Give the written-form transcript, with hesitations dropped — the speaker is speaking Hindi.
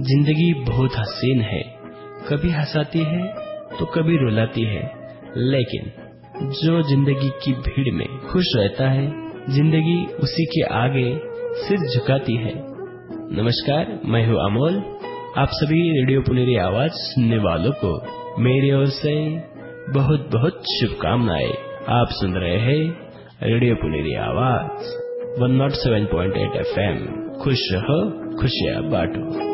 जिंदगी बहुत हसीन है, कभी हंसाती है तो कभी रुलाती है, लेकिन जो जिंदगी की भीड़ में खुश रहता है, जिंदगी उसी के आगे सिर झुकाती है। नमस्कार, मैं हूँ अमोल। आप सभी रेडियो पुनेरी आवाज सुनने वालों को मेरी ओर से बहुत बहुत शुभकामनाएं। आप सुन रहे हैं रेडियो पुनेरी आवाज 107.8 FM। खुश रहो, खुशियाँ बांटो।